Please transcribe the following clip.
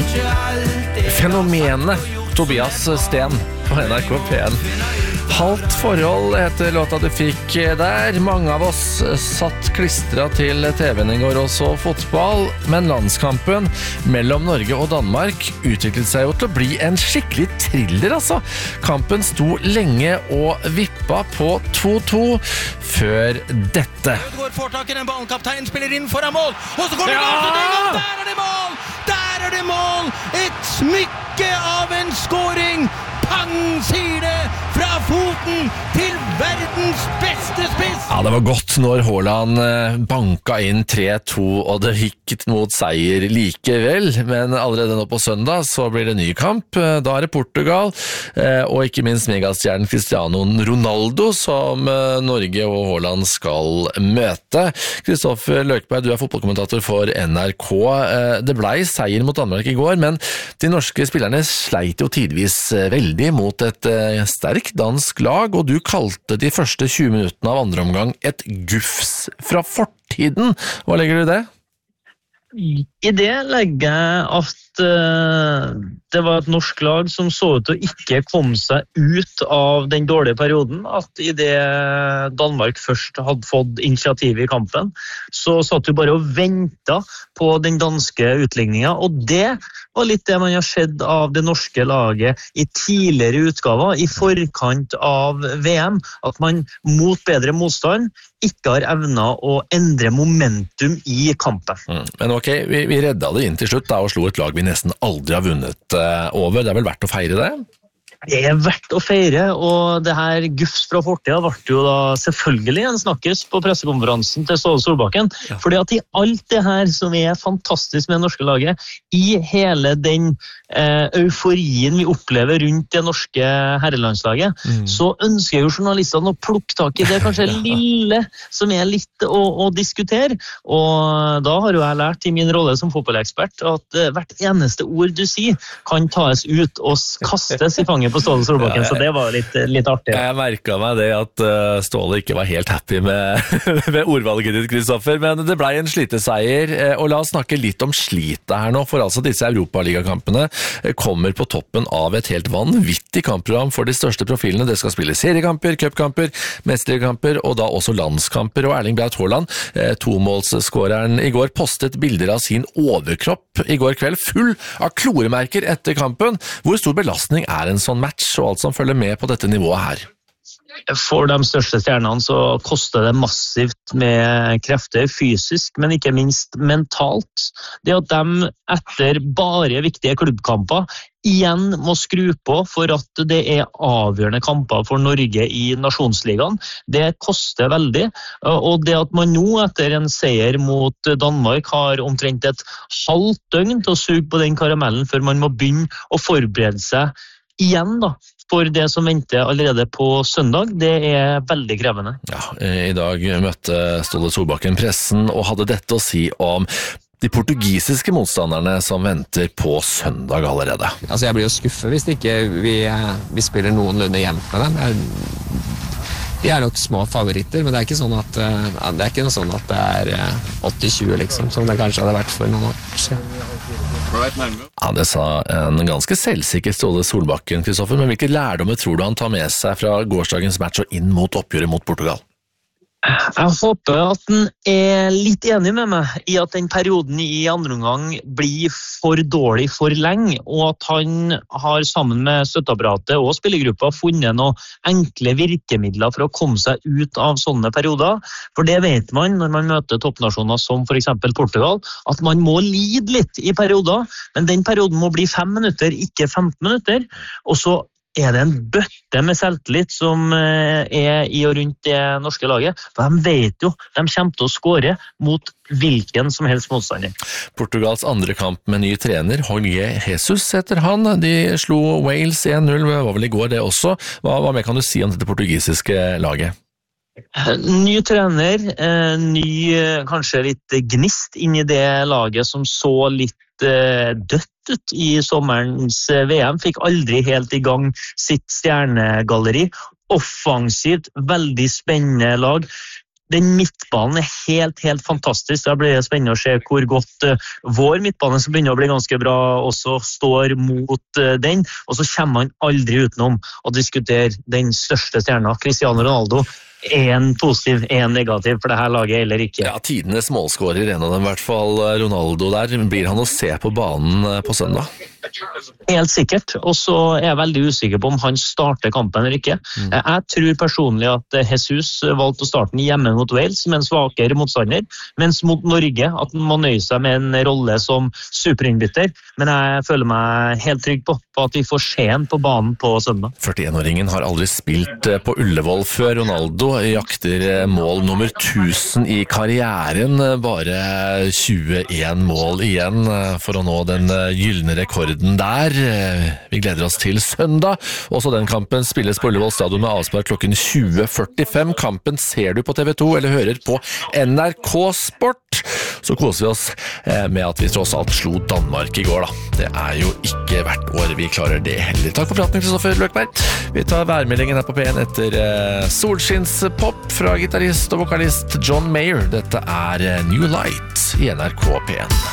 Fenomenet Tobias Sten på NRK P1. Halvt forhold heter låta du fikk der. Mange av oss satt klistret til TV-en I går og så fotball, men landskampen mellom Norge og Danmark utviklet seg jo til å bli en skikkelig thriller, altså. Kampen sto lenge og vippa på 2-2 før dette. Går fortaket, den ballen, kapteinen spiller inn foran mål, og så kommer avslutning, og der er det mål! Der er det mål! Et smykke av en scoring! Pang, sier det, fra foten til verdens beste spiss! Ja, det var godt når Haaland banka inn 3-2, og det gikk mot seier likevel, men allerede nå på søndag så blir det ny kamp. Da er det Portugal, og ikke minst megastjernen Cristiano Ronaldo, som Norge og Haaland skal møte. Kristoffer Løkberg, du er fotballkommentator for NRK. Det ble seier mot Danmark I går, men de norske spillerne sleit jo tidvis veldig mot et sterkt dansk lag, og du kalte de første 20 minuttene av andre omgang et gufs fra fortiden. Hva legger du I det? I det legger jeg at det var et norsk lag som så ut til å ikke komme seg ut av den dårlige perioden, at I det Danmark først hadde fått initiativ I kampen, så satt vi bare og ventet på den danske utligningen, og det var litt det man har sett av det norske laget I tidligere utgaver, I forkant av VM, at man mot bedre motstand ikke har evnet å endre momentum I kampen. Men ok, vi redda det inn til slutt da, og slo et lag vi nesten aldri har vunnet over. Det vel verdt å feire det? Det verdt å feire, og det her gufs fra fortida ble jo da selvfølgelig en snakkes på pressekonferansen til Ståle Solbakken, fordi at I alt det her som fantastisk med det norske laget, I hele den euforien vi opplever rundt det norske herrelandslaget, så ønsker jo journalistene å plukke tak I det kanskje lille som litt å diskutere, og da har jo jeg lært I min rolle som fotballekspert at hvert eneste ord du sier kan tas ut og kastes I fanget på Ståle Solbakken, så det var litt artig. Jeg merket meg det at Ståle ikke var helt happy med ordvalget ditt, Kristoffer, men det ble en sliteseier, og la oss snakke litt om slitet her nå, for altså disse Europaligakampene kommer på toppen av et helt vanvittig kampprogram for de største profilene. Det skal spille seriekamper, cupkamper, mesterkamper, og da også landskamper, og Erling Braut Haaland, tomålsskåreren I går, postet bilder av sin overkropp I går kveld, full av kloremerker etter kampen. Hvor stor belastning en sånn match og alt som følger med på dette nivået her? For de største stjernene så koster det massivt med krefter fysisk, men ikke minst mentalt. Det at de etter bare viktige klubbkamper igjen må skru på for at det avgjørende kamper for Norge I nasjonsligaen, det koster veldig. Og det at man nå etter en seier mot Danmark har omtrent et halvt døgn til å suge på den karamellen før man må begynne å forberede seg igjen da, for det som venter allerede på søndag, det veldig krevende. Ja, I dag møtte Ståle Solbakken pressen og hadde dette å si om de portugisiske motstanderne som venter på søndag allerede. Altså jeg blir jo skuffet hvis ikke vi spiller noenlunde jevnt med dem. De nok små favoritter, men det ikke sånn at det ikke noe sånn at det 80-20 liksom, som det kanskje hadde vært for noen år siden. Ja, det sa en ganske selvsikker Ståle Solbakken, Kristoffer, men hvilke lærdommer tror du han tar med seg fra gårsdagens match og inn mot oppgjøret mot Portugal? Jeg håper at han litt enig med meg I at den perioden I andre omgang blir for dårlig for lenge, og at han har sammen med støtteapparatet og spillergruppa funnet noen enkle virkemidler for å komme seg ut av sånne perioder. For det vet man når man møter toppnasjoner som for eksempel Portugal, at man må lide litt I perioder, men den perioden må bli 5 minutter, ikke 15 minutter, og så det en bøtte med selvtillit som I og rundt det norske laget, for de vet jo, de kommer til å skåre mot hvilken som helst motstander. Portugals andre kamp med ny trener, Jorge Jesus heter han. De slo Wales 1-0, det var vel I går det også. Hva mer kan du si om dette portugisiske laget? Ny trener, kanskje litt gnist inn I det laget som så litt dødt ut I sommerens VM, fikk aldri helt I gang sitt stjernegalleri. Offensivt, veldig spennende lag. den midtbanen helt fantastisk. Det blir spennende å se hvor godt vår midtbane, som begynner å bli ganske bra, også står mot den. Og så kommer man aldri utenom å diskutere den største stjerna, Cristiano Ronaldo. En positiv, en negativ for det her laget eller ikke. Ja, tidenes målskårer, en av dem i hvert fall, Ronaldo der. Blir han å se på banen på søndag? Helt sikkert, og så er jeg veldig usikker på om han starter kampen eller ikke. Jeg tror personlig at Jesus valgte å starte den hjemme mot Wales med en svakere motstander, mens mot Norge at han må nøye seg med en rolle som superinnbytter, men jeg føler meg helt trygg på at vi får se han på banen på søndag. 41-åringen har aldri spilt på Ullevål før. Ronaldo jakter mål nummer 1000 i karrieren, bare 21 mål igjen for å nå den gyllene rekorden der. Vi gleder oss til søndag. Også den kampen spilles på Ullevål stadion med avspark klokken 20:45. Kampen ser du på TV 2 eller hører på NRK Sport. Så koser vi oss med at vi tross alt slo Danmark i går da. Det er jo ikke hvert år vi klarer det heller. Takk for praten, Kristoffer Løkberg. Vi tar værmeldingen her på P1 etter solskinnspop fra gitarist og vokalist John Mayer. Dette er New Light i NRK P1.